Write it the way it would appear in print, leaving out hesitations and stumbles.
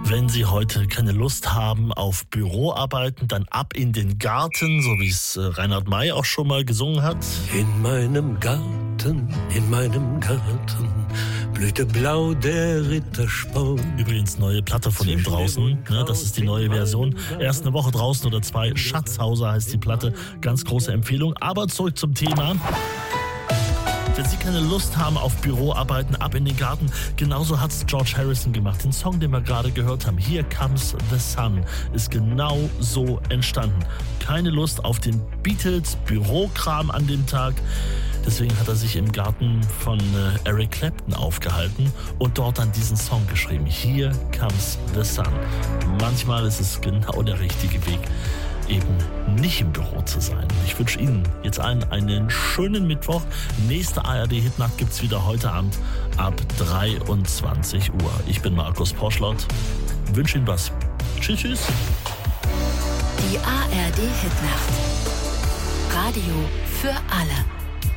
Wenn Sie heute keine Lust haben auf Büroarbeiten, dann ab in den Garten, so wie es Reinhard May auch schon mal gesungen hat. In meinem Garten blühte blau der Rittersport. Übrigens neue Platte von ihm draußen, ne, das ist die neue Version. Erst eine Woche draußen oder zwei, Schatzhauser heißt die Platte, ganz große Empfehlung. Aber zurück zum Thema. Wenn Sie keine Lust haben auf Büroarbeiten, ab in den Garten. Genauso hat es George Harrison gemacht. Den Song, den wir gerade gehört haben, Here Comes the Sun, ist genau so entstanden. Keine Lust auf den Beatles-Bürokram an dem Tag. Deswegen hat er sich im Garten von Eric Clapton aufgehalten und dort dann diesen Song geschrieben. Here Comes the Sun. Manchmal ist es genau der richtige Weg, eben nicht im Büro zu sein. Ich wünsche Ihnen jetzt allen einen schönen Mittwoch. Nächste ARD-Hitnacht gibt's wieder heute Abend ab 23 Uhr. Ich bin Markus Porschlott. Wünsche Ihnen was. Tschüss, tschüss. Die ARD-Hitnacht. Radio für alle.